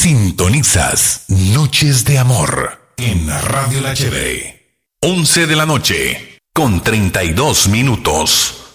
Sintonizas Noches de Amor en Radio La Cheve. 11 de la noche, con 32 minutos.